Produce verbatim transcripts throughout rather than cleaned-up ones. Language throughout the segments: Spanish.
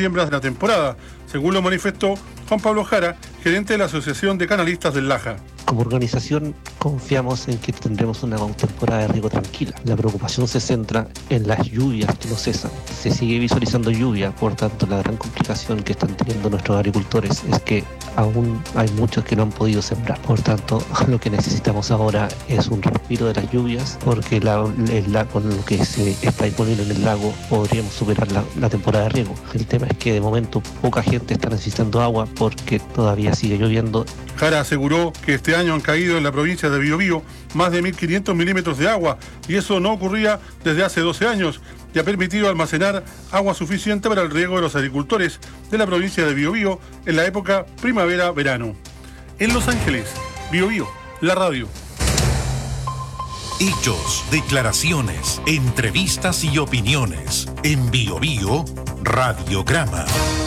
siembras de la temporada, según lo manifestó Juan Pablo Jara, gerente de la Asociación de Canalistas del Laja. Como organización confiamos en que tendremos una temporada de riego tranquila. La preocupación se centra en las lluvias que no cesan. Se sigue visualizando lluvia, por tanto la gran complicación que están teniendo nuestros agricultores es que aún hay muchos que no han podido sembrar. Por tanto, lo que necesitamos ahora es un respiro de las lluvias, porque la, el, la, con lo que se está disponible en el lago podríamos superar la, la temporada de riego. El tema es que de momento poca gente está necesitando agua porque todavía sigue lloviendo. Jara aseguró que este año han caído en la provincia de Biobío más de mil quinientos milímetros de agua y eso no ocurría desde hace doce años y ha permitido almacenar agua suficiente para el riego de los agricultores de la provincia de Biobío en la época primavera-verano. En Los Ángeles, Biobío, la radio. Hechos, declaraciones, entrevistas y opiniones. En Biobío, Radiograma.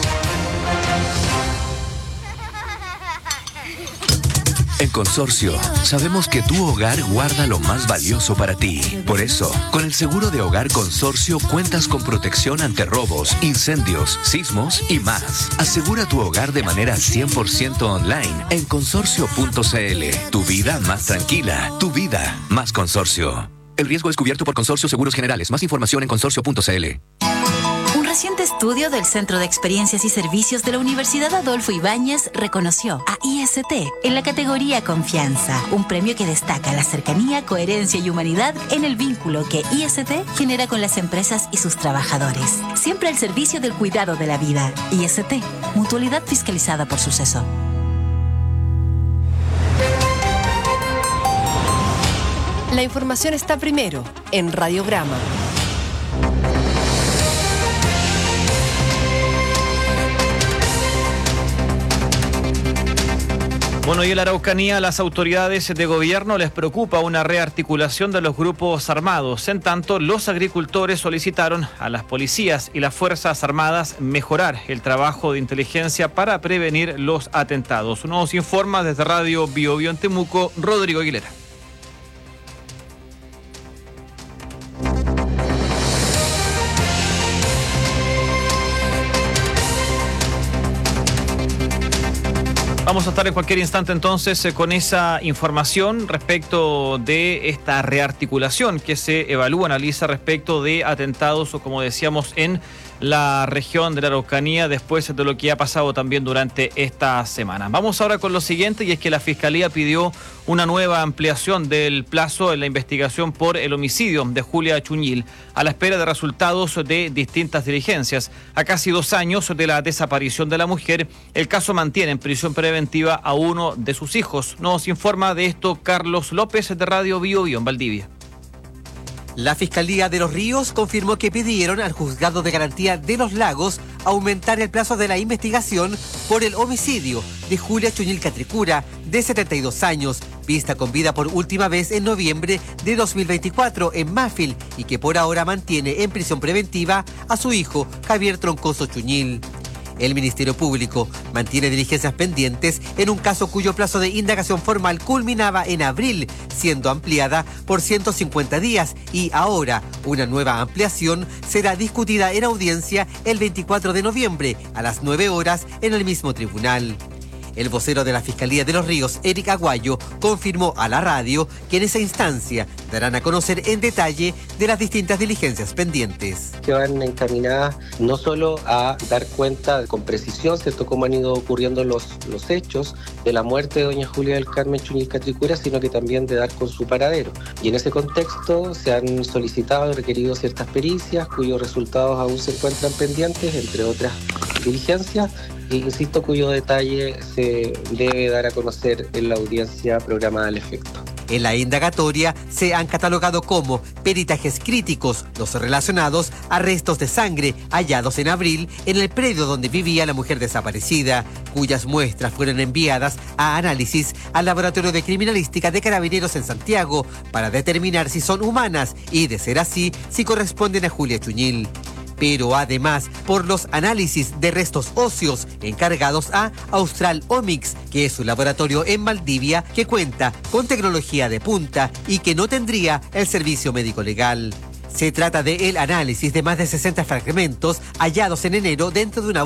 En Consorcio, sabemos que tu hogar guarda lo más valioso para ti. Por eso, con el seguro de hogar Consorcio cuentas con protección ante robos, incendios, sismos y más. Asegura tu hogar de manera cien por ciento online en consorcio punto c l. Tu vida más tranquila, tu vida más Consorcio. El riesgo es cubierto por Consorcio Seguros Generales. Más información en consorcio punto c l. Un reciente estudio del Centro de Experiencias y Servicios de la Universidad Adolfo Ibáñez reconoció a I S T en la categoría Confianza, un premio que destaca la cercanía, coherencia y humanidad en el vínculo que I S T genera con las empresas y sus trabajadores. Siempre al servicio del cuidado de la vida. I S T, mutualidad fiscalizada por Suceso. La información está primero en Radiograma. Bueno, y en la Araucanía, a las autoridades de gobierno les preocupa una rearticulación de los grupos armados. En tanto, los agricultores solicitaron a las policías y las Fuerzas Armadas mejorar el trabajo de inteligencia para prevenir los atentados. Nos informa desde Radio Biobío en Temuco, Rodrigo Aguilera. Vamos a estar en cualquier instante entonces eh, con esa información respecto de esta rearticulación que se evalúa, analiza respecto de atentados o como decíamos en la región de la Araucanía después de lo que ha pasado también durante esta semana. Vamos ahora con lo siguiente y es que la Fiscalía pidió una nueva ampliación del plazo en la investigación por el homicidio de Julia Chuñil a la espera de resultados de distintas diligencias. A casi dos años de la desaparición de la mujer, el caso mantiene en prisión preventiva a uno de sus hijos. Nos informa de esto Carlos López de Radio Biobío en Valdivia. La Fiscalía de Los Ríos confirmó que pidieron al Juzgado de Garantía de Los Lagos aumentar el plazo de la investigación por el homicidio de Julia Chuñil Catricura, de setenta y dos años, vista con vida por última vez en noviembre de dos mil veinticuatro en Mafil y que por ahora mantiene en prisión preventiva a su hijo Javier Troncoso Chuñil. El Ministerio Público mantiene diligencias pendientes en un caso cuyo plazo de indagación formal culminaba en abril, siendo ampliada por ciento cincuenta días y ahora una nueva ampliación será discutida en audiencia el veinticuatro de noviembre a las nueve horas en el mismo tribunal. El vocero de la Fiscalía de Los Ríos, Eric Aguayo, confirmó a la radio que en esa instancia darán a conocer en detalle de las distintas diligencias pendientes. Que van encaminadas no solo a dar cuenta con precisión, ¿cierto?, cómo han ido ocurriendo los, los hechos de la muerte de doña Julia del Carmen Chuñil Catricura, sino que también de dar con su paradero. Y en ese contexto se han solicitado y requerido ciertas pericias cuyos resultados aún se encuentran pendientes, entre otras diligencias, e insisto, cuyo detalle se debe dar a conocer en la audiencia programada al efecto. En la indagatoria se han catalogado como peritajes críticos los relacionados a restos de sangre hallados en abril en el predio donde vivía la mujer desaparecida, cuyas muestras fueron enviadas a análisis al Laboratorio de Criminalística de Carabineros en Santiago para determinar si son humanas y, de ser así, si corresponden a Julia Chuñil. Pero además por los análisis de restos óseos encargados a Austral Omics, que es un laboratorio en Valdivia que cuenta con tecnología de punta y que no tendría el servicio médico legal. Se trata del análisis de más de sesenta fragmentos hallados en enero dentro de una